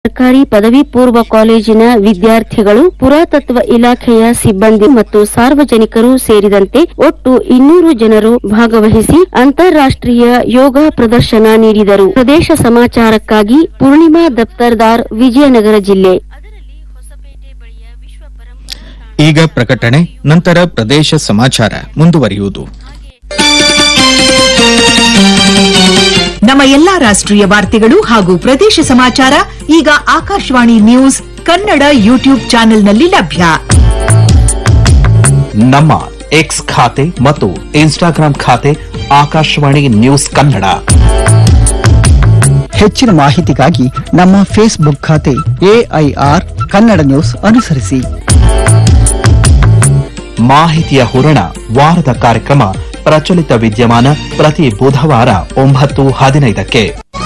ಸರ್ಕಾರಿ ಪದವಿ ಪೂರ್ವ ಕಾಲೇಜಿನ ವಿದ್ಯಾರ್ಥಿಗಳು, ಪುರಾತತ್ವ ಇಲಾಖೆಯ ಸಿಬ್ಬಂದಿ ಮತ್ತು ಸಾರ್ವಜನಿಕರು ಸೇರಿದಂತೆ ಒಟ್ಟು 200 ಜನರು ಭಾಗವಹಿಸಿ ಅಂತಾರಾಷ್ಟ್ರೀಯ ಯೋಗ ಪ್ರದರ್ಶನ ನೀಡಿದರು. ಪ್ರದೇಶ ಸಮಾಚಾರಕ್ಕಾಗಿ ಪೂರ್ಣಿಮಾ ದಫ್ತರ್ದಾರ್, ವಿಜಯನಗರ ಜಿಲ್ಲೆ. ಈಗ ಪ್ರಕಟಣೆ, ನಂತರ ಪ್ರದೇಶ ಸಮಾಚಾರ ಮುಂದುವರಿಯುವುದು. ನಮ್ಮ ಎಲ್ಲಾ ರಾಷ್ಟ್ರೀಯ ವಾರ್ತೆಗಳು ಹಾಗೂ ಪ್ರದೇಶ ಸಮಾಚಾರ ಈಗ ಆಕಾಶವಾಣಿ ನ್ಯೂಸ್ ಕನ್ನಡ ಯೂಟ್ಯೂಬ್ ಚಾನೆಲ್ನಲ್ಲಿ ಲಭ್ಯ. ನಮ್ಮ ಎಕ್ಸ್ ಖಾತೆ ಮತ್ತು ಇನ್ಸ್ಟಾಗ್ರಾಂ ಖಾತೆ ಆಕಾಶವಾಣಿ ನ್ಯೂಸ್ ಕನ್ನಡ. ಹೆಚ್ಚಿನ ಮಾಹಿತಿಗಾಗಿ ನಮ್ಮ ಫೇಸ್ಬುಕ್ ಖಾತೆ AIR ಕನ್ನಡ ನ್ಯೂಸ್ ಅನುಸರಿಸಿ. ಮಾಹಿತಿಯ ಹೂರಣ, ವಾರದ ಕಾರ್ಯಕ್ರಮ ಪ್ರಚಲಿತ ವಿದ್ಯಮಾನ ಪ್ರತಿ ಬುಧವಾರ 9:15ಕ್ಕೆ.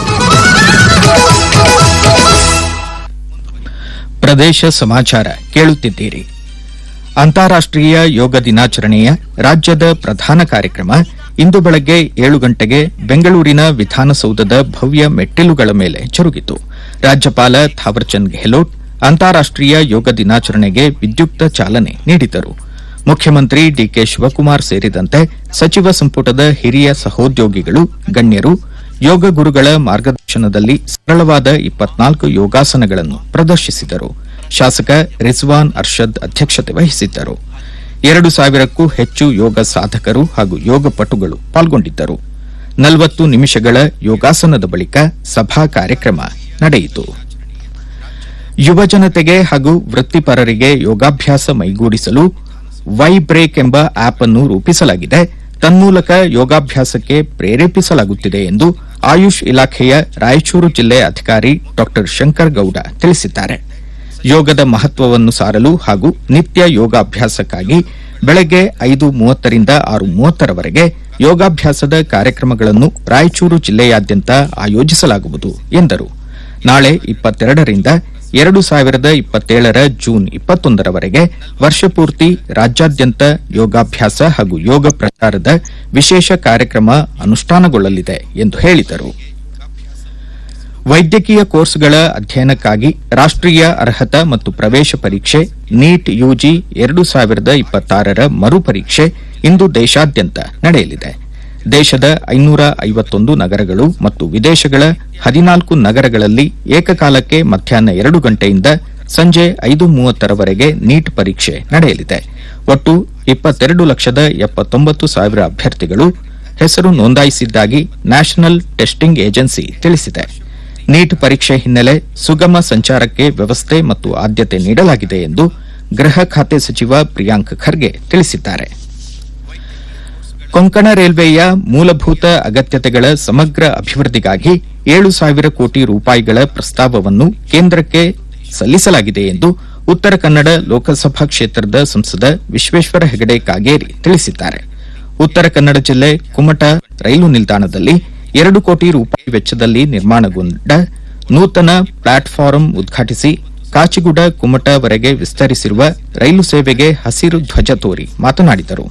ಪ್ರದೇಶ ಸಮಾಚಾರ ಕೇಳುತ್ತಿದ್ದೀರಿ. ಅಂತಾರಾಷ್ಟ್ರೀಯ ಯೋಗ ದಿನಾಚರಣೆಯ ರಾಜ್ಯದ ಪ್ರಧಾನ ಕಾರ್ಯಕ್ರಮ ಇಂದು ಬೆಳಗ್ಗೆ 7 ಗಂಟೆಗೆ ಬೆಂಗಳೂರಿನ ವಿಧಾನಸೌಧದ ಭವ್ಯ ಮೆಟ್ಟಿಲುಗಳ ಮೇಲೆ ಜರುಗಿತು. ರಾಜ್ಯಪಾಲ ಥಾವರ್ಚಂದ್ ಗೆಹ್ಲೋಟ್ ಅಂತಾರಾಷ್ಟ್ರೀಯ ಯೋಗ ದಿನಾಚರಣೆಗೆ ವಿದ್ಯುಕ್ತ ಚಾಲನೆ ನೀಡಿದರು. ಮುಖ್ಯಮಂತ್ರಿ ಡಿಕೆ ಶಿವಕುಮಾರ್ ಸೇರಿದಂತೆ ಸಚಿವ ಸಂಪುಟದ ಹಿರಿಯ ಸಹೋದ್ಯೋಗಿಗಳು, ಗಣ್ಯರು ಯೋಗ ಗುರುಗಳ ಮಾರ್ಗದರ್ಶನದಲ್ಲಿ ಸರಳವಾದ 24 ಯೋಗಾಸನಗಳನ್ನು ಪ್ರದರ್ಶಿಸಿದರು. ಶಾಸಕ ರಿಜ್ವಾನ್ ಅರ್ಷದ್ ಅಧ್ಯಕ್ಷತೆ ವಹಿಸಿದ್ದರು. 2,000ಕ್ಕೂ ಹೆಚ್ಚು ಯೋಗ ಸಾಧಕರು ಹಾಗೂ ಯೋಗ ಪಟುಗಳು ಪಾಲ್ಗೊಂಡಿದ್ದರು. 40 ನಿಮಿಷಗಳ ಯೋಗಾಸನದ ಬಳಿಕ ಸಭಾ ಕಾರ್ಯಕ್ರಮ ನಡೆಯಿತು. ಯುವಜನತೆಗೆ ಹಾಗೂ ವೃತ್ತಿಪರರಿಗೆ ಯೋಗಾಭ್ಯಾಸ ಮೈಗೂಡಿಸಲು ವೈ ಬ್ರೇಕ್ ಎಂಬ ಆಪ್ ಅನ್ನು ರೂಪಿಸಲಾಗಿದೆ. ತನ್ಮೂಲಕ ಯೋಗಾಭ್ಯಾಸಕ್ಕೆ ಪ್ರೇರೇಪಿಸಲಾಗುತ್ತಿದೆ ಎಂದು ಆಯುಷ್ ಇಲಾಖೆಯ ರಾಯಚೂರು ಜಿಲ್ಲೆ ಅಧಿಕಾರಿ ಡಾ ಶಂಕರ್ ಗೌಡ ತಿಳಿಸಿದ್ದಾರೆ. ಯೋಗದ ಮಹತ್ವವನ್ನು ಸಾರಲು ಹಾಗೂ ನಿತ್ಯ ಯೋಗಾಭ್ಯಾಸಕ್ಕಾಗಿ ಬೆಳಗ್ಗೆ 5:30 ರಿಂದ 6:30 ಯೋಗಾಭ್ಯಾಸದ ಕಾರ್ಯಕ್ರಮಗಳನ್ನು ರಾಯಚೂರು ಜಿಲ್ಲೆಯಾದ್ಯಂತ ಆಯೋಜಿಸಲಾಗುವುದು ಎಂದರು. ನಾಳೆ 22 ರಿಂದ 2027 ಜೂನ್ 21 ವರ್ಷಪೂರ್ತಿ ರಾಜ್ಯಾದ್ಯಂತ ಯೋಗಾಭ್ಯಾಸ ಹಾಗೂ ಯೋಗ ಪ್ರಚಾರದ ವಿಶೇಷ ಕಾರ್ಯಕ್ರಮ ಅನುಷ್ಠಾನಗೊಳ್ಳಲಿದೆ ಎಂದು ಹೇಳಿದರು. ವೈದ್ಯಕೀಯ ಕೋರ್ಸ್ಗಳ ಅಧ್ಯಯನಕ್ಕಾಗಿ ರಾಷ್ಟ್ರೀಯ ಅರ್ಹತಾ ಮತ್ತು ಪ್ರವೇಶ ಪರೀಕ್ಷೆ ನೀಟ್ ಯುಜಿ 2026 ಮರುಪರೀಕ್ಷೆ ಇಂದು ದೇಶಾದ್ಯಂತ ನಡೆಯಲಿದೆ. ದೇಶದ 551 ನಗರಗಳು ಮತ್ತು ವಿದೇಶಗಳ 14 ನಗರಗಳಲ್ಲಿ ಏಕಕಾಲಕ್ಕೆ ಮಧ್ಯಾಹ್ನ 2 ಗಂಟೆಯಿಂದ ಸಂಜೆ 5:30 ನೀಟ್ ಪರೀಕ್ಷೆ ನಡೆಯಲಿದೆ. ಒಟ್ಟು 22,79,000 ಅಭ್ಯರ್ಥಿಗಳು ಹೆಸರು ನೋಂದಾಯಿಸಿದ್ದಾಗಿ ನ್ಯಾಷನಲ್ ಟೆಸ್ಟಿಂಗ್ ಏಜೆನ್ಸಿ ತಿಳಿಸಿದೆ. ನೀಟ್ ಪರೀಕ್ಷೆ ಹಿನ್ನೆಲೆ ಸುಗಮ ಸಂಚಾರಕ್ಕೆ ವ್ಯವಸ್ಥೆ ಮತ್ತು ಆದ್ಯತೆ ನೀಡಲಾಗಿದೆ ಎಂದು ಗೃಹ ಖಾತೆ ಸಚಿವ ಪ್ರಿಯಾಂಕ್ ಖರ್ಗೆ ತಿಳಿಸಿದ್ದಾರೆ. ಕೊಂಕಣ ರೈಲ್ವೆಯ ಮೂಲಭೂತ ಅಗತ್ಯತೆಗಳ ಸಮಗ್ರ ಅಭಿವೃದ್ಧಿಗಾಗಿ 7,000 ಕೋಟಿ ರೂಪಾಯಿಗಳ ಪ್ರಸ್ತಾವವನ್ನು ಕೇಂದ್ರಕ್ಕೆ ಸಲ್ಲಿಸಲಾಗಿದೆ ಎಂದು ಉತ್ತರ ಕನ್ನಡ ಲೋಕಸಭಾ ಕ್ಷೇತ್ರದ ಸಂಸದ ವಿಶ್ವೇಶ್ವರ ಹೆಗಡೆ ಕಾಗೇರಿ ತಿಳಿಸಿದ್ದಾರೆ. ಉತ್ತರ ಕನ್ನಡ ಜಿಲ್ಲೆ ಕುಮಟಾ ರೈಲು ನಿಲ್ದಾಣದಲ್ಲಿ 2 ಕೋಟಿ ರೂಪಾಯಿ ವೆಚ್ಚದಲ್ಲಿ ನಿರ್ಮಾಣಗೊಂಡ ನೂತನ ಪ್ಲಾಟ್ಫಾರಂ ಉದ್ಘಾಟಿಸಿ ಕಾಚಿಗುಡ ಕುಮಟಾವರೆಗೆ ವಿಸ್ತರಿಸಿರುವ ರೈಲು ಸೇವೆಗೆ ಹಸಿರು ಧ್ವಜ ತೋರಿ ಮಾತನಾಡಿದರು.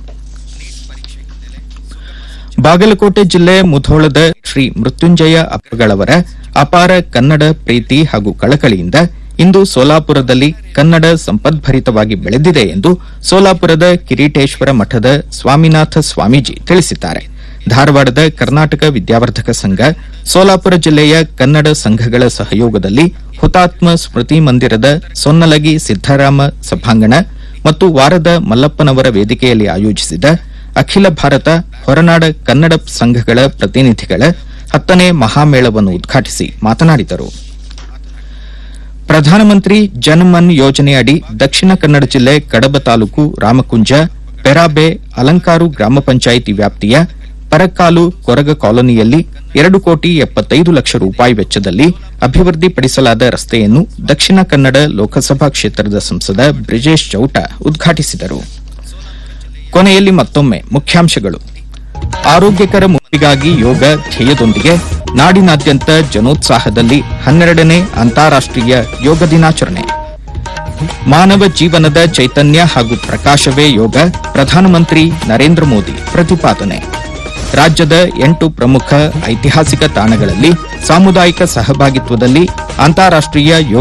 ಬಾಗಲಕೋಟೆ ಜಿಲ್ಲೆ ಮುಧೋಳದ ಶ್ರೀ ಮೃತ್ಯುಂಜಯ ಅಪ್ಪಗಳವರ ಅಪಾರ ಕನ್ನಡ ಪ್ರೀತಿ ಹಾಗೂ ಕಳಕಳಿಯಿಂದ ಇಂದು ಸೋಲಾಪುರದಲ್ಲಿ ಕನ್ನಡ ಸಂಪದ್ಭರಿತವಾಗಿ ಬೆಳೆದಿದೆ ಎಂದು ಸೋಲಾಪುರದ ಕಿರೀಟೇಶ್ವರ ಮಠದ ಸ್ವಾಮಿನಾಥ ಸ್ವಾಮೀಜಿ ತಿಳಿಸಿದ್ದಾರೆ. ಧಾರವಾಡದ ಕರ್ನಾಟಕ ವಿದ್ಯಾವರ್ಧಕ ಸಂಘ, ಸೋಲಾಪುರ ಜಿಲ್ಲೆಯ ಕನ್ನಡ ಸಂಘಗಳ ಸಹಯೋಗದಲ್ಲಿ ಹುತಾತ್ಮ ಸ್ಮೃತಿ ಮಂದಿರದ ಸೊನ್ನಲಗಿ ಸಿದ್ದರಾಮ ಸಭಾಂಗಣ ಮತ್ತು ವಾರದ ಮಲ್ಲಪ್ಪನವರ ವೇದಿಕೆಯಲ್ಲಿ ಆಯೋಜಿಸಿದ ಅಖಿಲ ಭಾರತ ಹೊರನಾಡ ಕನ್ನಡ ಸಂಘಗಳ ಪ್ರತಿನಿಧಿಗಳ 10ನೇ ಮಹಾಮೇಳವನ್ನು ಉದ್ಘಾಟಿಸಿ ಮಾತನಾಡಿದರು. ಪ್ರಧಾನಮಂತ್ರಿ ಜನ್ಮನ್ ಯೋಜನೆಯಡಿ ದಕ್ಷಿಣ ಕನ್ನಡ ಜಿಲ್ಲೆ ಕಡಬ ತಾಲೂಕು ರಾಮಕುಂಜ, ಪೆರಾಬೆ, ಅಲಂಕಾರು ಗ್ರಾಮ ಪಂಚಾಯಿತಿ ವ್ಯಾಪ್ತಿಯ ಪರಕಾಲು ಕೊರಗ ಕಾಲೋನಿಯಲ್ಲಿ 2,75,00,000 ರೂಪಾಯಿ ವೆಚ್ಚದಲ್ಲಿ ಅಭಿವೃದ್ಧಿಪಡಿಸಲಾದ ರಸ್ತೆಯನ್ನು ದಕ್ಷಿಣ ಕನ್ನಡ ಲೋಕಸಭಾ ಕ್ಷೇತ್ರದ ಸಂಸದ ಬ್ರಿಜೇಶ್ ಚೌಟ ಉದ್ಘಾಟಿಸಿದರು. ಕೊನೆಯಲ್ಲಿ ಮತ್ತೊಮ್ಮೆ ಮುಖ್ಯಾಂಶಗಳು. ಆರೋಗ್ಯಕರ ಮುಕ್ತಿಗಾಗಿ ಯೋಗ ಧ್ಯೇಯದೊಂದಿಗೆ ನಾಡಿನಾದ್ಯಂತ ಜನೋತ್ಸಾಹದಲ್ಲಿ 12ನೇ ಅಂತಾರಾಷ್ಟ್ರೀಯ ಯೋಗ ದಿನಾಚರಣೆ. ಮಾನವ ಜೀವನದ ಚೈತನ್ಯ ಹಾಗೂ ಪ್ರಕಾಶವೇ ಯೋಗ, ಪ್ರಧಾನಮಂತ್ರಿ ನರೇಂದ್ರ ಮೋದಿ ಪ್ರತಿಪಾದನೆ. ರಾಜ್ಯದ 8 ಪ್ರಮುಖ ಐತಿಹಾಸಿಕ ತಾಣಗಳಲ್ಲಿ ಸಾಮುದಾಯಿಕ ಸಹಭಾಗಿತ್ವದಲ್ಲಿ ಅಂತಾರಾಷ್ಟ್ರೀಯ ಯೋಗ